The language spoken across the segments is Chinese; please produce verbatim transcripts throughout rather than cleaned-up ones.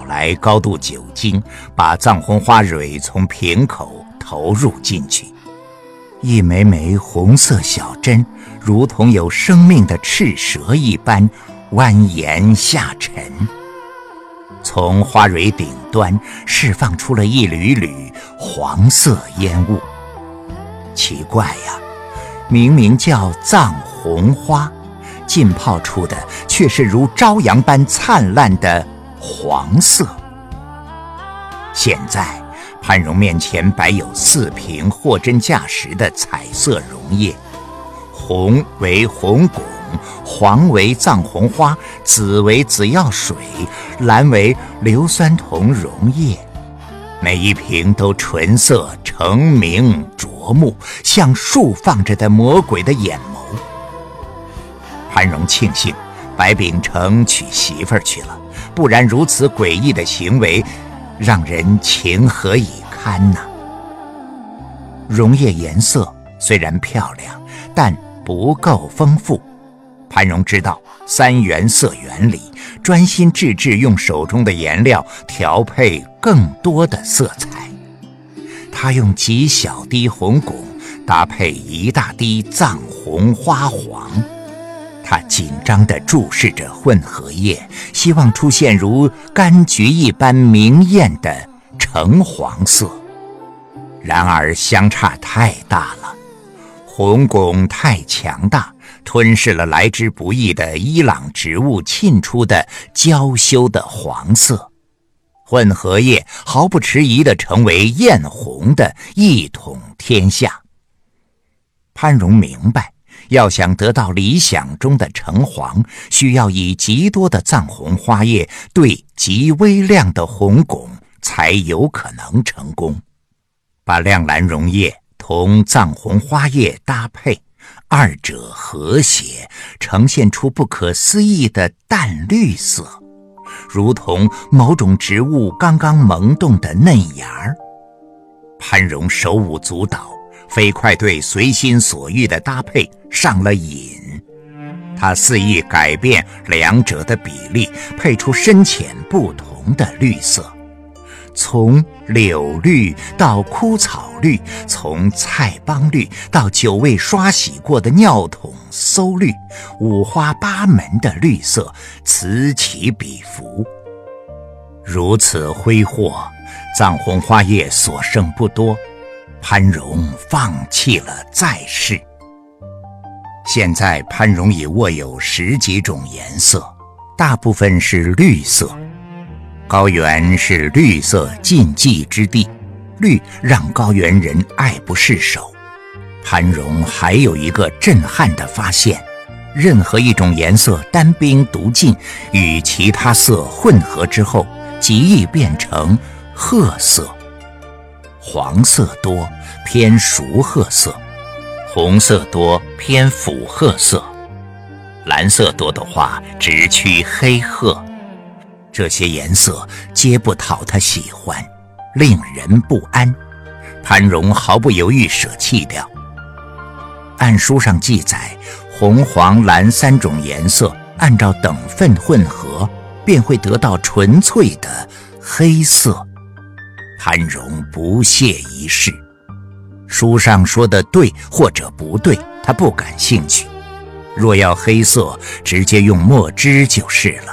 来高度酒精，把藏红花蕊从瓶口投入进去。一枚枚红色小针如同有生命的赤蛇一般蜿蜒下沉，从花蕊顶端释放出了一缕缕黄色烟雾。奇怪呀，明明叫藏红花，浸泡出的却是如朝阳般灿烂的黄色。现在潘荣面前摆有四瓶货真价实的彩色溶液，红为红汞，黄为藏红花，紫为紫药水，蓝为硫酸铜溶液。每一瓶都纯色澄明灼目，像竖放着的魔鬼的眼眸。潘荣庆幸白秉承娶媳妇儿去了，不然如此诡异的行为让人情何以堪呢？溶液颜色虽然漂亮，但不够丰富。潘荣知道三原色原理，专心致志用手中的颜料调配更多的色彩。他用几小滴红汞搭配一大滴藏红花黄，他紧张地注视着混合液，希望出现如柑橘一般明艳的橙黄色。然而相差太大了，红汞太强大，吞噬了来之不易的伊朗植物沁出的娇羞的黄色，混合液毫不迟疑地成为艳红的一统天下。潘荣明白，要想得到理想中的橙黄，需要以极多的藏红花叶对极微量的红汞才有可能成功。把亮蓝溶液同藏红花叶搭配，二者和谐，呈现出不可思议的淡绿色，如同某种植物刚刚萌动的嫩芽。潘荣手舞足蹈，飞快对随心所欲的搭配上了瘾。他肆意改变两者的比例，配出深浅不同的绿色，从柳绿到枯草绿，从菜帮绿到久未刷洗过的尿桶馊绿，五花八门的绿色此起彼伏。如此挥霍，藏红花叶所剩不多，潘荣放弃了再试。现在潘荣已握有十几种颜色，大部分是绿色。高原是绿色禁忌之地，绿让高原人爱不释手。潘荣还有一个震撼的发现，任何一种颜色单兵独进，与其他色混合之后，极易变成褐色。黄色多偏熟褐色，红色多偏腐褐色，蓝色多的话直趋黑褐。这些颜色皆不讨他喜欢，令人不安。潘荣毫不犹豫舍弃掉。按书上记载，红黄蓝三种颜色按照等份混合，便会得到纯粹的黑色。潘荣不屑一试，书上说的对或者不对，他不感兴趣。若要黑色，直接用墨汁就是了。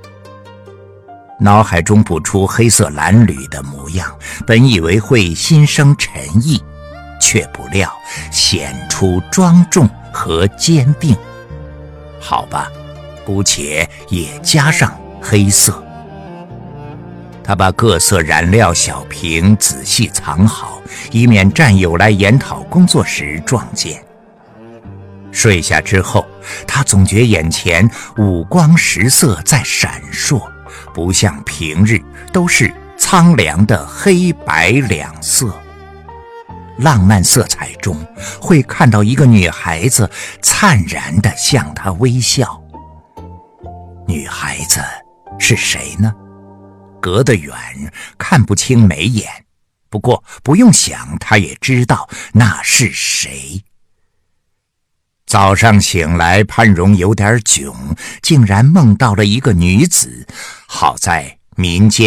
脑海中补出黑色蓝缕的模样，本以为会心生沉意，却不料显出庄重和坚定。好吧，姑且也加上黑色。他把各色染料小瓶仔细藏好，以免战友来研讨工作时撞见。睡下之后，他总觉眼前五光十色在闪烁，不像平日都是苍凉的黑白两色。浪漫色彩中会看到一个女孩子灿然地向他微笑。女孩子是谁呢？隔得远看不清眉眼，不过不用想他也知道那是谁。早上醒来，潘荣有点窘，竟然梦到了一个女子。好在民间